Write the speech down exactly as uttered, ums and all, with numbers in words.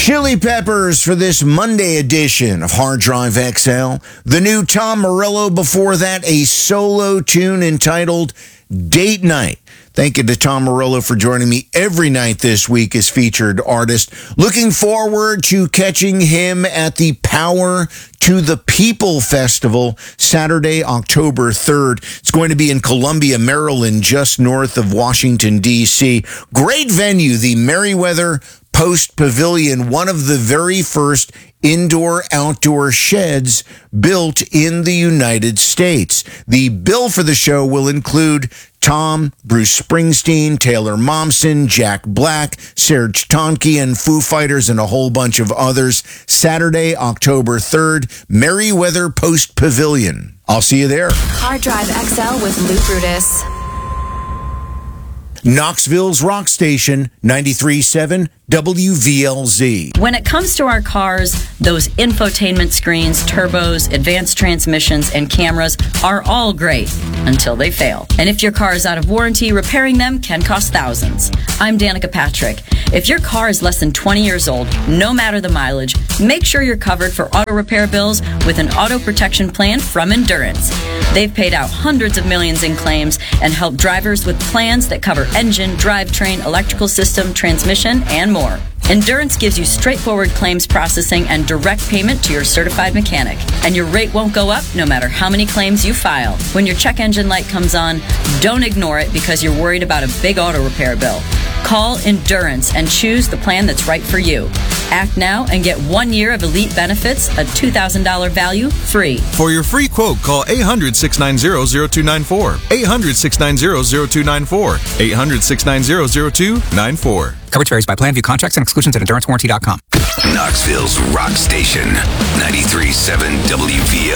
Chili Peppers for this Monday edition of Hard Drive X L. The new Tom Morello, before that, a solo tune entitled Date Night. Thank you to Tom Morello for joining me every night this week as featured artist. Looking forward to catching him at the Power to the People Festival, Saturday, October third. It's going to be in Columbia, Maryland, just north of Washington, D C Great venue, the Merriweather Post Pavilion, one of the very first indoor-outdoor sheds built in the United States. The bill for the show will include Tom, Bruce Springsteen, Taylor Momsen, Jack Black, Serge Tankian, and Foo Fighters, and a whole bunch of others. Saturday, October third, Merriweather Post Pavilion. I'll see you there. Hard Drive X L with Lou Brutus. Knoxville's rock station, ninety-three point seven W V L Z. When it comes to our cars, those infotainment screens, turbos, advanced transmissions, and cameras are all great until they fail. And if your car is out of warranty, repairing them can cost thousands. I'm Danica Patrick. If your car is less than twenty years old, no matter the mileage, make sure you're covered for auto repair bills with an auto protection plan from Endurance. They've paid out hundreds of millions in claims and help drivers with plans that cover engine, drivetrain, electrical system, transmission, and more. Endurance gives you straightforward claims processing and direct payment to your certified mechanic. And your rate won't go up no matter how many claims you file. When your check engine light comes on, don't ignore it because you're worried about a big auto repair bill. Call Endurance and choose the plan that's right for you. Act now and get one year of elite benefits, a two thousand dollars value, free. For your free quote, call eight hundred, six nine zero, zero two nine four. eight hundred, six nine zero, zero two nine four. eight hundred, six nine zero, zero two nine four. Coverage varies by plan. View contracts and exclusions at endurance warranty dot com. Knoxville's rock station, ninety-three point seven W V L.